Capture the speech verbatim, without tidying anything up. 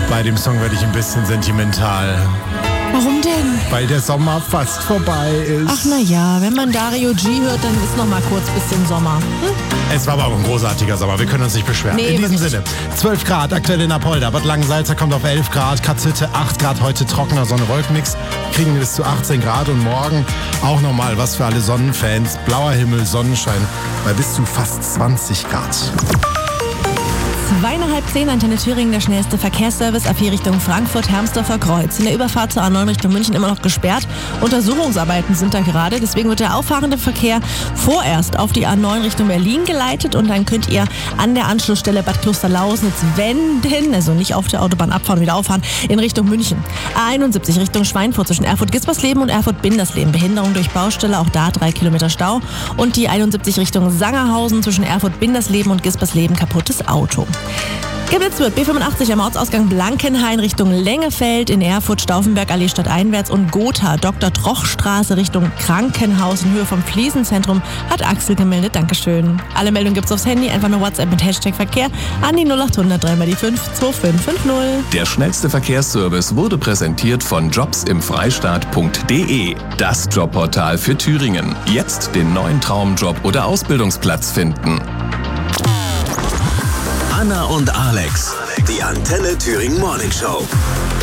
Bei dem Song werde ich ein bisschen sentimental. Warum denn? Weil der Sommer fast vorbei ist. Ach na ja, wenn man Dario G hört, dann ist noch mal kurz bisschen Sommer. Hm? Es war aber auch ein großartiger Sommer, wir können uns nicht beschweren. Nee, in diesem wirklich. Sinne, zwölf Grad aktuell in Apolda, Bad Langensalza kommt auf elf Grad, Katzhütte acht Grad, heute trockener Sonne-Wolkenmix, kriegen wir bis zu achtzehn Grad und morgen auch nochmal was für alle Sonnenfans, blauer Himmel, Sonnenschein bei bis zu fast zwanzig Grad. Zweieinhalb zehn, Antenne Thüringen, der schnellste Verkehrsservice ab hier Richtung Frankfurt-Hermsdorfer Kreuz. In der Überfahrt zur A neun Richtung München immer noch gesperrt. Untersuchungsarbeiten sind da gerade, deswegen wird der auffahrende Verkehr vorerst auf die A neun Richtung Berlin geleitet und dann könnt ihr an der Anschlussstelle Bad Klosterlausnitz wenden, also nicht auf der Autobahn abfahren und wieder auffahren, in Richtung München. A einundsiebzig Richtung Schweinfurt zwischen Erfurt-Gispersleben und Erfurt-Bindersleben. Behinderung durch Baustelle, auch da drei Kilometer Stau. Und die einundsiebzig Richtung Sangerhausen zwischen Erfurt-Bindersleben und Gispersleben, kaputtes Auto. Geblitzt wird B fünfundachtzig am Ortsausgang Blankenhain Richtung Lengefeld, in Erfurt Stauffenberg Allee stadteinwärts und Gotha Doktor Troch Straße Richtung Krankenhaus in Höhe vom Fliesenzentrum, hat Axel gemeldet. Dankeschön. Alle Meldungen gibt's aufs Handy, einfach nur WhatsApp mit Hashtag Verkehr an die null acht hundert drei mal die fünf zwei fünf fünf null. Der schnellste Verkehrsservice wurde präsentiert von jobsimfreistaat punkt de, das Jobportal für Thüringen. Jetzt den neuen Traumjob oder Ausbildungsplatz finden. Anna und Alex, die Antenne Thüringen Morning Show.